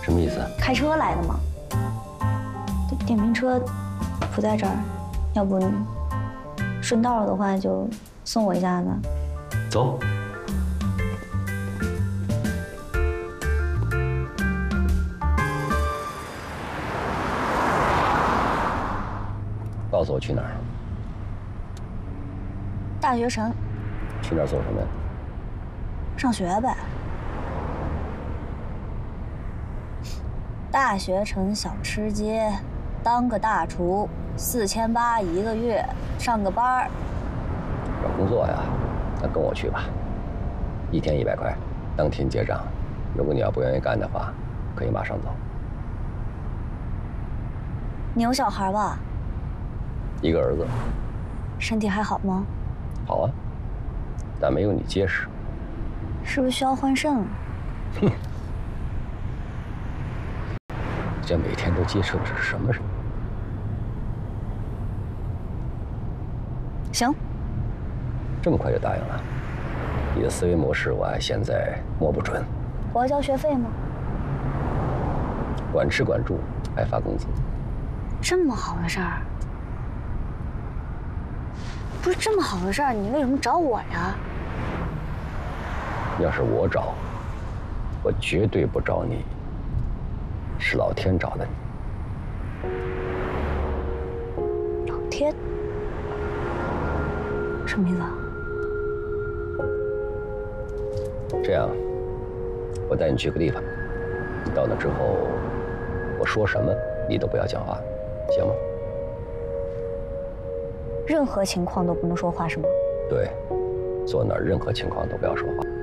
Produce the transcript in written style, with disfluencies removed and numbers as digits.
什么意思？ 开车来的吗？电瓶车不在这儿，要不你顺道的话就送我一下子。 走。告诉我去哪儿？ 大学城。 去那儿做什么呀？ 上学呗。大学城小吃街，当个大厨，4800一个月，上个班儿。 找工作呀？那跟我去吧，一天100块，当天结账。如果你要不愿意干的话，可以马上走。 你有小孩吧？ 一个儿子。 身体还好吗？ 好啊，但没有你结实。 是不是需要换肾？ 哼，这每天都接触的是什么人？ 行。 这么快就答应了？你的思维模式我还现在摸不准。 我要交学费吗？ 管吃管住，还发工资。 这么好的事儿，不是这么好的事儿，你为什么找我呀？ 要是我找，我绝对不找你，是老天找的你。 老天？什么意思啊？ 这样，我带你去个地方，你到那之后，我说什么你都不要讲话，行吗？ 任何情况都不能说话是吗？ 对，坐那儿任何情况都不要说话。